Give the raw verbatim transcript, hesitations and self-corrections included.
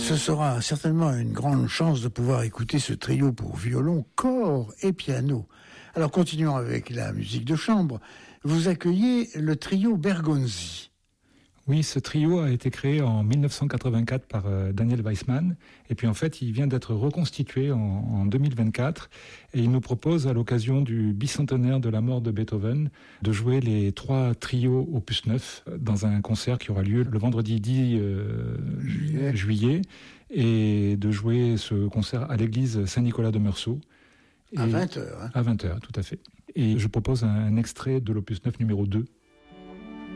Ce sera certainement une grande chance de pouvoir écouter ce trio pour violon, cor et piano. Alors continuons avec la musique de chambre. Vous accueillez le trio Bergonzi. Oui, ce trio a été créé en dix-neuf cent quatre-vingt-quatre par euh, Daniel Weissman. Et puis en fait, il vient d'être reconstitué en, en deux mille vingt-quatre. Et il nous propose, à l'occasion du bicentenaire de la mort de Beethoven, de jouer les trois trios opus neuf dans un concert qui aura lieu le vendredi dix euh, juillet. juillet. Et de jouer ce concert à l'église Saint-Nicolas de Meursault. Et à vingt heures. Hein. À vingt heures, tout à fait. Et je propose un extrait de l'opus neuf numéro deux.